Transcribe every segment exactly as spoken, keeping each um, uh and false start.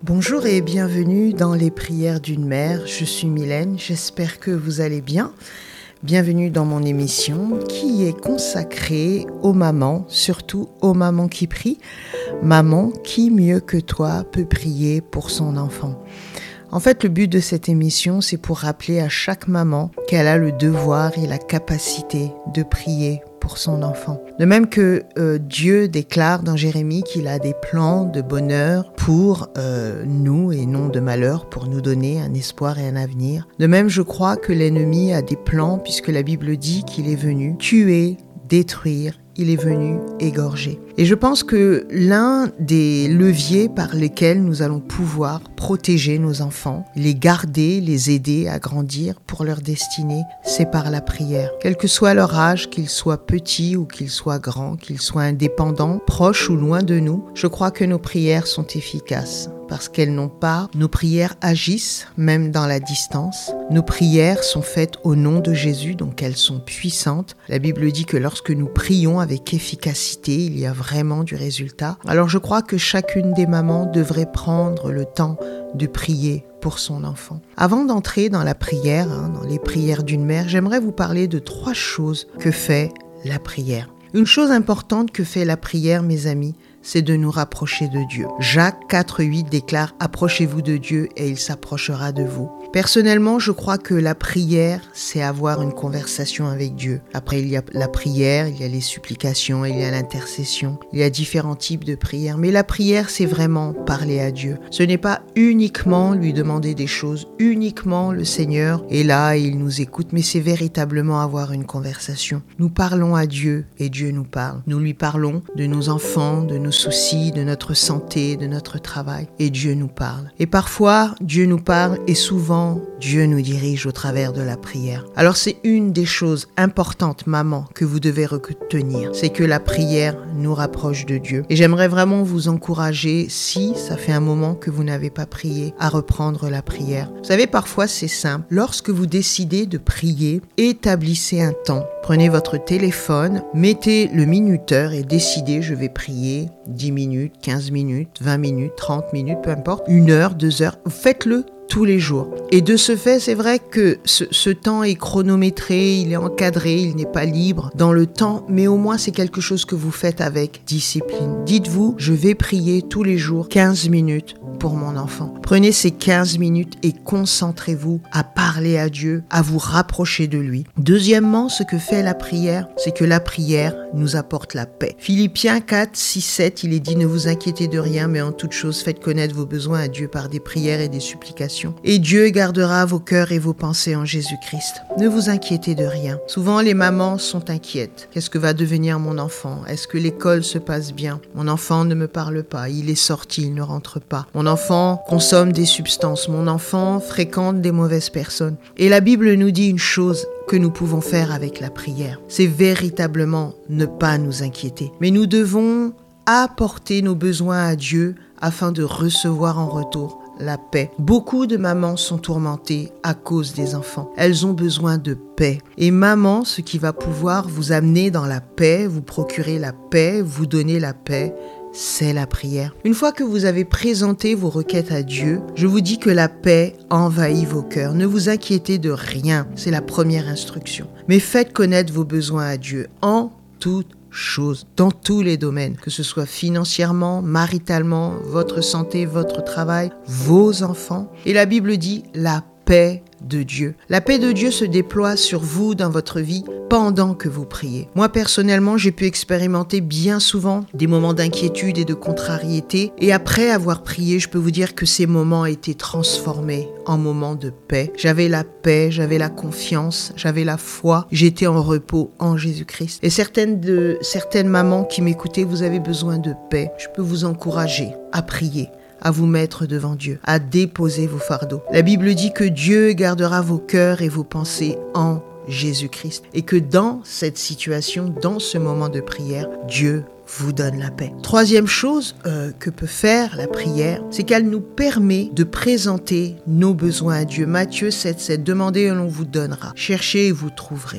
Bonjour et bienvenue dans les prières d'une mère. Je suis Mylène, j'espère que vous allez bien. Bienvenue dans mon émission qui est consacrée aux mamans, surtout aux mamans qui prient. Maman, qui mieux que toi peut prier pour son enfant? En fait, le but de cette émission, c'est pour rappeler à chaque maman qu'elle a le devoir et la capacité de prier pour son enfant. De même que euh, Dieu déclare dans Jérémie qu'il a des plans de bonheur pour euh, nous et non de malheur, pour nous donner un espoir et un avenir. De même, je crois que l'ennemi a des plans puisque la Bible dit qu'il est venu tuer, détruire, il est venu égorger. Et je pense que l'un des leviers par lesquels nous allons pouvoir protéger nos enfants, les garder, les aider à grandir pour leur destinée, c'est par la prière. Quel que soit leur âge, qu'ils soient petits ou qu'ils soient grands, qu'ils soient indépendants, proches ou loin de nous, je crois que nos prières sont efficaces. Parce qu'elles n'ont pas, nos prières agissent même dans la distance. Nos prières sont faites au nom de Jésus, donc elles sont puissantes. La Bible dit que lorsque nous prions avec efficacité, il y a vraiment du résultat. Alors je crois que chacune des mamans devrait prendre le temps de prier pour son enfant. Avant d'entrer dans la prière, hein, dans les prières d'une mère, j'aimerais vous parler de trois choses que fait la prière. Une chose importante que fait la prière, mes amis, c'est de nous rapprocher de Dieu. Jacques quatre huit déclare « Approchez-vous de Dieu et il s'approchera de vous ». Personnellement, je crois que la prière, c'est avoir une conversation avec Dieu. Après, il y a la prière, il y a les supplications, il y a l'intercession, il y a différents types de prières. Mais la prière, c'est vraiment parler à Dieu. Ce n'est pas uniquement lui demander des choses, uniquement le Seigneur est là et il nous écoute, mais c'est véritablement avoir une conversation. Nous parlons à Dieu et Dieu nous parle. Nous lui parlons de nos enfants, de nos soucis, de notre santé, de notre travail et Dieu nous parle. Et parfois, Dieu nous parle et souvent, Dieu nous dirige au travers de la prière. Alors c'est une des choses importantes, maman, que vous devez retenir. C'est que la prière nous rapproche de Dieu. Et j'aimerais vraiment vous encourager, si ça fait un moment que vous n'avez pas prié, à reprendre la prière. Vous savez, parfois c'est simple. Lorsque vous décidez de prier, établissez un temps. Prenez votre téléphone, mettez le minuteur et décidez, je vais prier dix minutes, quinze minutes, vingt minutes, trente minutes, peu importe, une heure, deux heures. Faites-le tous les jours. Et de ce fait, c'est vrai que ce, ce temps est chronométré, il est encadré, il n'est pas libre dans le temps, mais au moins c'est quelque chose que vous faites avec discipline. Dites-vous, je vais prier tous les jours quinze minutes pour mon enfant. Prenez ces quinze minutes et concentrez-vous à parler à Dieu, à vous rapprocher de lui. Deuxièmement, ce que fait la prière, c'est que la prière nous apporte la paix. Philippiens quatre, six, sept, il est dit, ne vous inquiétez de rien, mais en toute chose, faites connaître vos besoins à Dieu par des prières et des supplications. Et Dieu gardera vos cœurs et vos pensées en Jésus-Christ. Ne vous inquiétez de rien. Souvent, les mamans sont inquiètes. Qu'est-ce que va devenir mon enfant? Est-ce que l'école se passe bien? Mon enfant ne me parle pas. Il est sorti, il ne rentre pas. Mon enfant consomme des substances. Mon enfant fréquente des mauvaises personnes. Et la Bible nous dit une chose que nous pouvons faire avec la prière. C'est véritablement ne pas nous inquiéter. Mais nous devons apporter nos besoins à Dieu afin de recevoir en retour la paix. Beaucoup de mamans sont tourmentées à cause des enfants. Elles ont besoin de paix. Et maman, ce qui va pouvoir vous amener dans la paix, vous procurer la paix, vous donner la paix, c'est la prière. Une fois que vous avez présenté vos requêtes à Dieu, je vous dis que la paix envahit vos cœurs. Ne vous inquiétez de rien. C'est la première instruction. Mais faites connaître vos besoins à Dieu en toute choses dans tous les domaines, que ce soit financièrement, maritalement, votre santé, votre travail, vos enfants. Et la Bible dit la paix de Dieu. La paix de Dieu se déploie sur vous dans votre vie pendant que vous priez. Moi, personnellement, j'ai pu expérimenter bien souvent des moments d'inquiétude et de contrariété. Et après avoir prié, je peux vous dire que ces moments étaient transformés en moments de paix. J'avais la paix, j'avais la confiance, j'avais la foi. J'étais en repos en Jésus-Christ. Et certaines de certaines mamans qui m'écoutaient, vous avez besoin de paix. Je peux vous encourager à prier, à vous mettre devant Dieu, à déposer vos fardeaux. La Bible dit que Dieu gardera vos cœurs et vos pensées en Jésus-Christ. Et que dans cette situation, dans ce moment de prière, Dieu vous donne la paix. Troisième chose euh, que peut faire la prière, c'est qu'elle nous permet de présenter nos besoins à Dieu. Matthieu sept sept, demandez et l'on vous donnera. Cherchez et vous trouverez.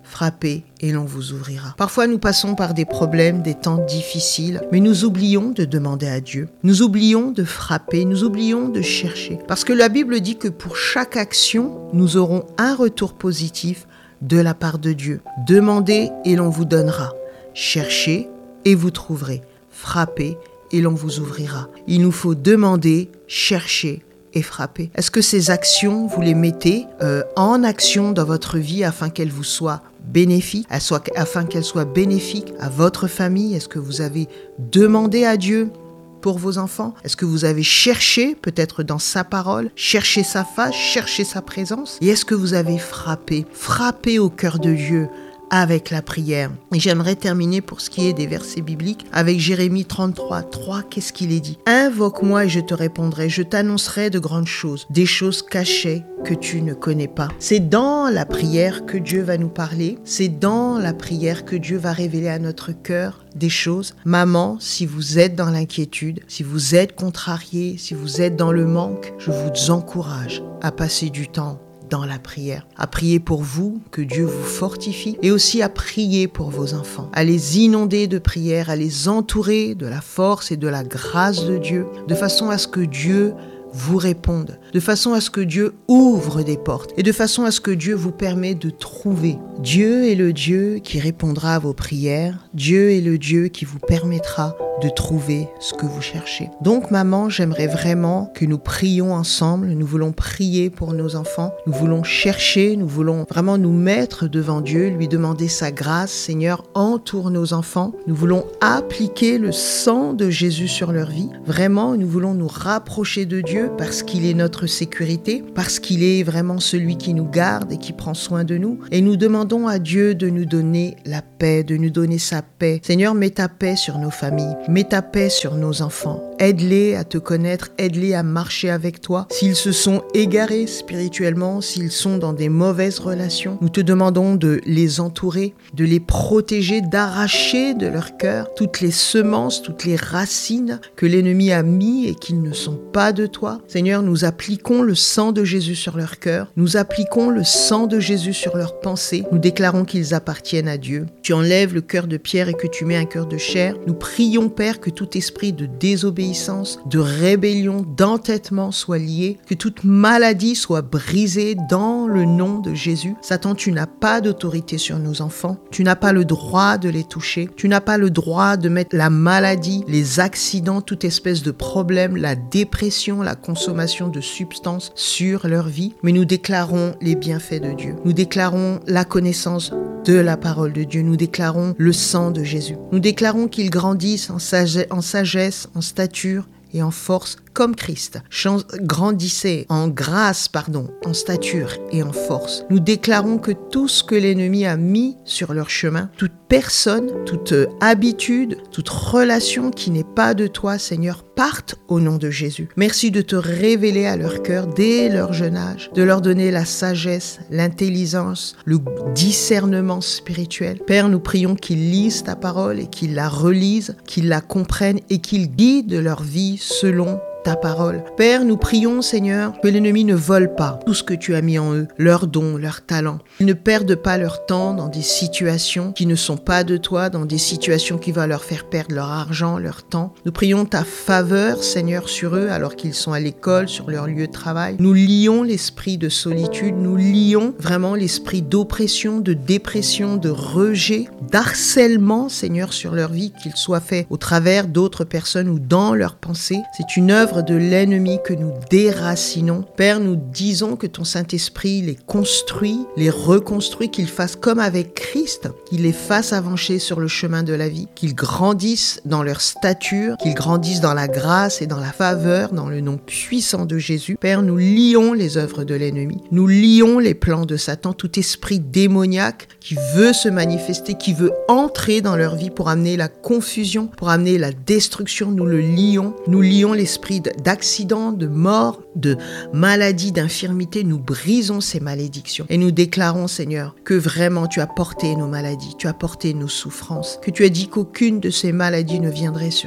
frappez et l'on vous ouvrira. Parfois, nous passons par des problèmes, des temps difficiles, mais nous oublions de demander à Dieu. Nous oublions de frapper, nous oublions de chercher. Parce que la Bible dit que pour chaque action, nous aurons un retour positif de la part de Dieu. Demandez et l'on vous donnera. Cherchez et vous trouverez. Frappez et l'on vous ouvrira. Il nous faut demander, chercher et frapper. Est-ce que ces actions, vous les mettez euh, en action dans votre vie afin qu'elles vous soient bénéfiques, afin qu'elles soient bénéfiques à votre famille? Est-ce que vous avez demandé à Dieu pour vos enfants? Est-ce que vous avez cherché, peut-être dans sa parole, cherché sa face, cherché sa présence? Et est-ce que vous avez frappé, frappé au cœur de Dieu avec la prière? Et j'aimerais terminer pour ce qui est des versets bibliques avec Jérémie trente-trois, trois. Qu'est-ce qu'il est dit? Invoque-moi et je te répondrai, je t'annoncerai de grandes choses, des choses cachées que tu ne connais pas. C'est dans la prière que Dieu va nous parler, c'est dans la prière que Dieu va révéler à notre cœur des choses. Maman, si vous êtes dans l'inquiétude, si vous êtes contrarié, si vous êtes dans le manque, je vous encourage à passer du temps dans la prière, à prier pour vous, que Dieu vous fortifie, et aussi à prier pour vos enfants, à les inonder de prières, à les entourer de la force et de la grâce de Dieu, de façon à ce que Dieu vous réponde, de façon à ce que Dieu ouvre des portes et de façon à ce que Dieu vous permet de trouver. Dieu est le Dieu qui répondra à vos prières, Dieu est le Dieu qui vous permettra de trouver ce que vous cherchez. Donc maman, j'aimerais vraiment que nous prions ensemble, nous voulons prier pour nos enfants, nous voulons chercher, nous voulons vraiment nous mettre devant Dieu, lui demander sa grâce. Seigneur, entoure nos enfants, nous voulons appliquer le sang de Jésus sur leur vie. Vraiment, nous voulons nous rapprocher de Dieu parce qu'il est notre sécurité, parce qu'il est vraiment celui qui nous garde et qui prend soin de nous. Et nous demandons à Dieu de nous donner la paix, de nous donner sa paix. Seigneur, mets ta paix sur nos familles. Mets ta paix sur nos enfants. Aide-les à te connaître, aide-les à marcher avec toi. S'ils se sont égarés spirituellement, s'ils sont dans des mauvaises relations, nous te demandons de les entourer, de les protéger, d'arracher de leur cœur toutes les semences, toutes les racines que l'ennemi a mis et qui ne sont pas de toi. Seigneur, nous appliquons le sang de Jésus sur leur cœur. Nous appliquons le sang de Jésus sur leurs pensées. Nous déclarons qu'ils appartiennent à Dieu. Tu enlèves le cœur de pierre et que tu mets un cœur de chair. Nous prions, Père, que tout esprit de désobéissance, de rébellion, d'entêtement soit lié, que toute maladie soit brisée dans le nom de Jésus. Satan, tu n'as pas d'autorité sur nos enfants. Tu n'as pas le droit de les toucher. Tu n'as pas le droit de mettre la maladie, les accidents, toute espèce de problème, la dépression, la consommation de substances sur leur vie. Mais nous déclarons les bienfaits de Dieu. Nous déclarons la connaissance de la parole de Dieu. Nous déclarons le sang de Jésus. Nous déclarons qu'ils grandissent en sagesse, en sagesse, en stature et en force comme Christ. Chans- grandissez en grâce, pardon, en stature et en force. Nous déclarons que tout ce que l'ennemi a mis sur leur chemin, toute personne, toute habitude, toute relation qui n'est pas de toi, Seigneur, parte au nom de Jésus. Merci de te révéler à leur cœur dès leur jeune âge, de leur donner la sagesse, l'intelligence, le discernement spirituel. Père, nous prions qu'ils lisent ta parole et qu'ils la relisent, qu'ils la comprennent et qu'ils guident leur vie selon ta parole. Père, nous prions, Seigneur, que l'ennemi ne vole pas tout ce que tu as mis en eux, leurs dons, leurs talents. Ils ne perdent pas leur temps dans des situations qui ne sont pas de toi, dans des situations qui vont leur faire perdre leur argent, leur temps. Nous prions ta faveur, Seigneur, sur eux alors qu'ils sont à l'école, sur leur lieu de travail. Nous lions l'esprit de solitude, nous lions vraiment l'esprit d'oppression, de dépression, de rejet, d'harcèlement, Seigneur, sur leur vie, qu'il soit fait au travers d'autres personnes ou dans leurs pensées. C'est une œuvre de l'ennemi que nous déracinons. Père, nous disons que ton Saint-Esprit les construit, les reconstruit, qu'il fasse comme avec Christ, qu'il les fasse avancer sur le chemin de la vie, qu'ils grandissent dans leur stature, qu'ils grandissent dans la grâce et dans la faveur, dans le nom puissant de Jésus. Père, nous lions les œuvres de l'ennemi, nous lions les plans de Satan, tout esprit démoniaque qui veut se manifester, qui veut entrer dans leur vie pour amener la confusion, pour amener la destruction. Nous le lions, nous lions l'esprit d'accident, de mort, de maladie, d'infirmité. Nous brisons ces malédictions et nous déclarons, Seigneur, que vraiment tu as porté nos maladies, tu as porté nos souffrances, que tu as dit qu'aucune de ces maladies ne viendrait sur nous.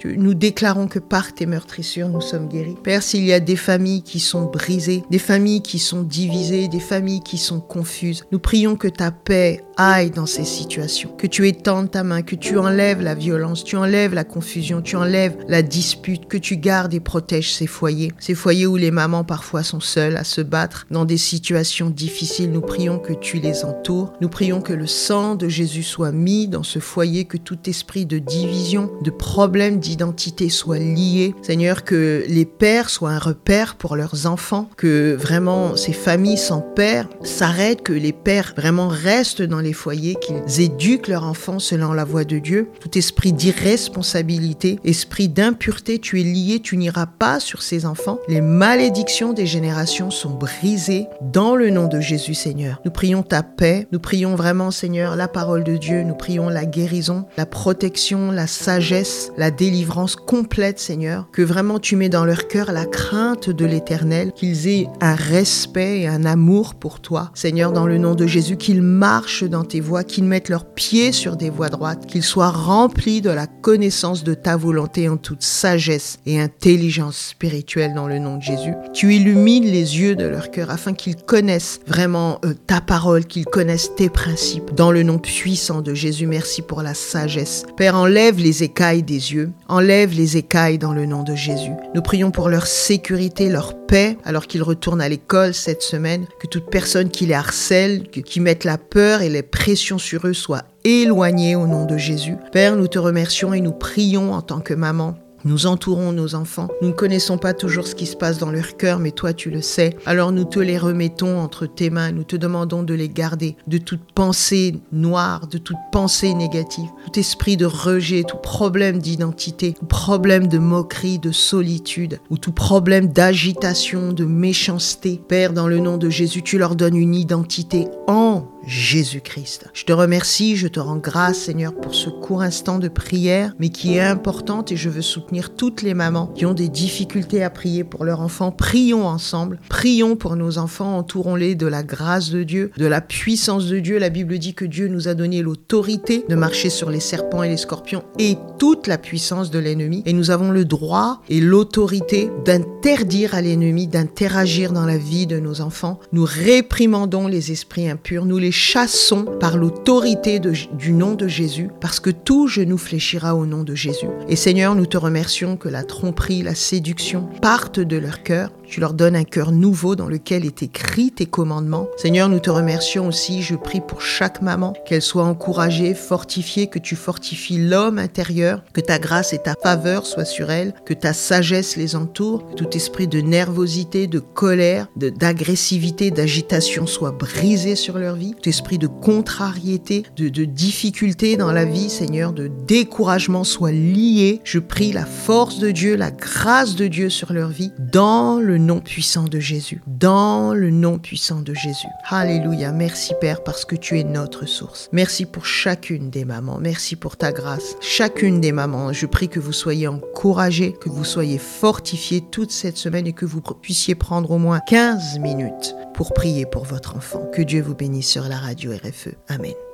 Nous déclarons que par tes meurtrissures, nous sommes guéris. Père, s'il y a des familles qui sont brisées, des familles qui sont divisées, des familles qui sont confuses, nous prions que ta paix aille dans ces situations, que tu étendes ta main, que tu enlèves la violence, tu enlèves la confusion, tu enlèves la dispute, que tu gardes et protèges ces foyers, ces foyers où les mamans parfois sont seules à se battre dans des situations difficiles. Nous prions que tu les entoures, nous prions que le sang de Jésus soit mis dans ce foyer, que tout esprit de division, de problème d'identité soit lié. Seigneur, que les pères soient un repère pour leurs enfants, que vraiment ces familles sans père s'arrêtent, que les pères vraiment restent dans les foyers, qu'ils éduquent leurs enfants selon la voie de Dieu. Tout esprit d'irresponsabilité, esprit d'impureté, tu es lié, tu n'iras pas sur ces enfants. Les malédictions des générations sont brisées dans le nom de Jésus, Seigneur. Nous prions ta paix, nous prions vraiment, Seigneur, la parole de Dieu, nous prions la guérison, la protection, la sagesse, la délivrance complète, Seigneur, que vraiment tu mets dans leur cœur la crainte de l'Éternel, qu'ils aient un respect et un amour pour toi, Seigneur, dans le nom de Jésus, qu'ils marchent dans tes voies, qu'ils mettent leurs pieds sur des voies droites, qu'ils soient remplis de la connaissance de ta volonté en toute sagesse et intelligence spirituelle dans le nom de Jésus. Tu illumines les yeux de leur cœur afin qu'ils connaissent vraiment euh, ta parole, qu'ils connaissent tes principes. Dans le nom puissant de Jésus, merci pour la sagesse. Père, enlève les écailles des yeux, enlève les écailles dans le nom de Jésus. Nous prions pour leur sécurité, leur paix, alors qu'ils retournent à l'école cette semaine, que toute personne qui les harcèle, qui mette la peur et les pressions sur eux soient éloignées au nom de Jésus. Père, nous te remercions et nous prions en tant que maman. Nous entourons nos enfants. Nous ne connaissons pas toujours ce qui se passe dans leur cœur, mais toi, tu le sais. Alors nous te les remettons entre tes mains. Nous te demandons de les garder de toute pensée noire, de toute pensée négative, tout esprit de rejet, tout problème d'identité, tout problème de moquerie, de solitude, ou tout problème d'agitation, de méchanceté. Père, dans le nom de Jésus, tu leur donnes une identité en Jésus-Christ. Je te remercie, je te rends grâce, Seigneur, pour ce court instant de prière, mais qui est importante, et je veux soutenir toutes les mamans qui ont des difficultés à prier pour leurs enfants. Prions ensemble, prions pour nos enfants, entourons-les de la grâce de Dieu, de la puissance de Dieu. La Bible dit que Dieu nous a donné l'autorité de marcher sur les serpents et les scorpions et toute la puissance de l'ennemi, et nous avons le droit et l'autorité d'interdire à l'ennemi d'interagir dans la vie de nos enfants. Nous réprimandons les esprits impurs, nous les chassons par l'autorité de, du nom de Jésus, parce que tout genou fléchira au nom de Jésus. Et Seigneur, nous te remercions que la tromperie, la séduction partent de leur cœur. Tu leur donnes un cœur nouveau dans lequel est écrit tes commandements. Seigneur, nous te remercions aussi. Je prie pour chaque maman, qu'elle soit encouragée, fortifiée, que tu fortifies l'homme intérieur, que ta grâce et ta faveur soient sur elle, que ta sagesse les entoure, que tout esprit de nervosité, de colère, de, d'agressivité, d'agitation soit brisé sur leur vie. Tout esprit de contrariété, de, de difficulté dans la vie, Seigneur, de découragement soit lié. Je prie la force de Dieu, la grâce de Dieu sur leur vie, dans le nom puissant de Jésus, dans le nom puissant de Jésus. Alléluia, merci Père, parce que tu es notre source. Merci pour chacune des mamans, merci pour ta grâce. Chacune des mamans, je prie que vous soyez encouragées, que vous soyez fortifiées toute cette semaine et que vous puissiez prendre au moins quinze minutes pour prier pour votre enfant. Que Dieu vous bénisse sur la radio R F E. Amen.